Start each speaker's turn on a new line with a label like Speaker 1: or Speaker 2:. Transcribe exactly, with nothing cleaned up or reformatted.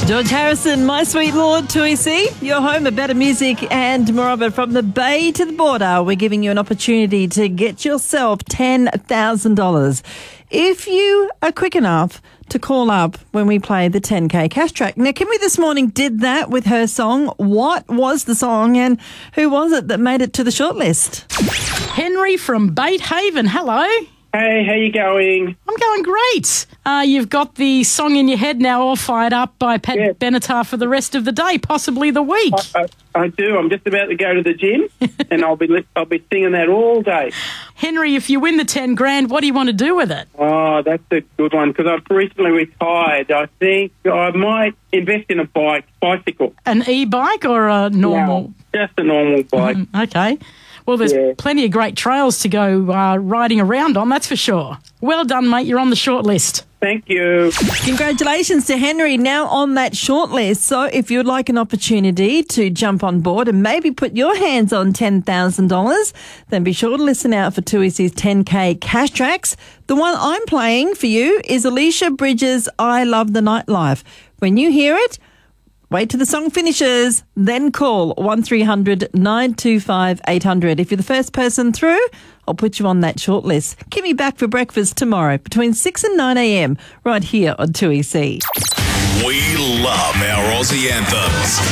Speaker 1: George Harrison, My Sweet Lord, two E C, your home of better music and more of it. From the Bay to the border, we're giving you an opportunity to get yourself ten thousand dollars. If you are quick enough to call up when we play the ten K cash track. Now, Kimmy this morning did that with her song. What was the song and who was it that made it to the shortlist?
Speaker 2: Henry from Bait Haven, hello.
Speaker 3: Hey, how you going?
Speaker 2: I'm going great. Uh, you've got the song in your head now all fired up by Pat
Speaker 3: Yeah.
Speaker 2: Benatar for the rest of the day, possibly the week.
Speaker 3: I, I, I do. I'm just about to go to the gym, and I'll be li- I'll be singing that all day.
Speaker 2: Henry, if you win the ten grand, what do you want to do with it?
Speaker 3: Oh, that's a good one, because I've recently retired. I think I might invest in a bike, bicycle.
Speaker 2: An e-bike or a normal?
Speaker 3: No, just a normal bike.
Speaker 2: Mm, okay. Well, there's
Speaker 3: Yeah.
Speaker 2: plenty of great trails to go uh, riding around on, that's for sure. Well done, mate. You're on the short list.
Speaker 3: Thank you.
Speaker 1: Congratulations to Henry, now on that shortlist. So if you'd like an opportunity to jump on board and maybe put your hands on ten thousand dollars, then be sure to listen out for two E C's ten K cash tracks. The one I'm playing for you is Alicia Bridges' I Love the Nightlife. When you hear it, wait till the song finishes, then call one three hundred nine two five eight hundred. If you're the first person through, I'll put you on that shortlist. Kimmy back for breakfast tomorrow between six and nine a.m. right here on two E C.
Speaker 4: We love our Aussie anthems.